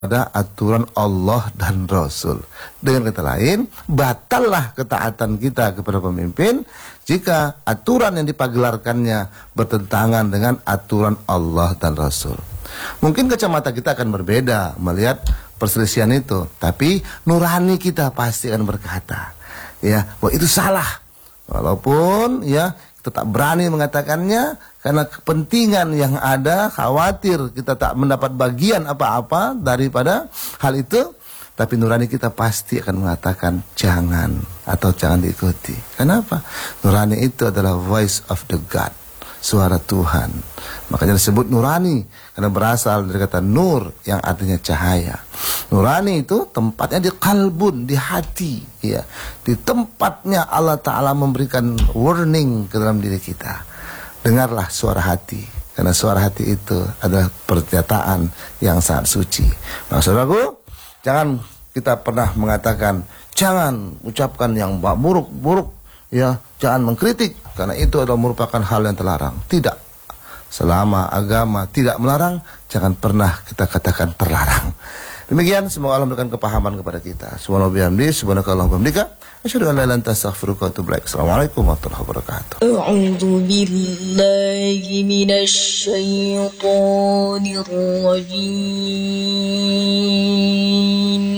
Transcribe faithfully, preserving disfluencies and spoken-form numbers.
pada aturan Allah dan Rasul. Dengan kata lain, batallah ketaatan kita kepada pemimpin jika aturan yang dipagelarkannya bertentangan dengan aturan Allah dan Rasul. Mungkin kacamata kita akan berbeda melihat perselisihan itu, tapi nurani kita pasti akan berkata, ya, bahwa itu salah. Walaupun ya kita tak berani mengatakannya karena kepentingan yang ada, khawatir kita tak mendapat bagian apa-apa daripada hal itu, tapi nurani kita pasti akan mengatakan jangan atau jangan diikuti. Kenapa? Nurani itu adalah voice of the God, suara Tuhan. Makanya disebut nurani karena berasal dari kata nur yang artinya cahaya. Nurani itu tempatnya di kalbun, di hati, ya. Di tempatnya Allah Ta'ala memberikan warning ke dalam diri kita. Dengarlah suara hati, karena suara hati itu adalah pernyataan yang sangat suci. Maksudku, jangan kita pernah mengatakan jangan ucapkan yang buruk-buruk, ya, jangan mengkritik karena itu adalah merupakan hal yang terlarang. Tidak. Selama agama tidak melarang, jangan pernah kita katakan terlarang. Demikian, semoga Allah memberikan kepahaman kepada kita. Subhanallah bihamdi, subhanakallahumma bihamdika, asyhadu an la ilaha illa anta astaghfiruka wa atubu ilaik. Assalamualaikum warahmatullahi wabarakatuh. A'udzu billahi minasy syaithanir rajim.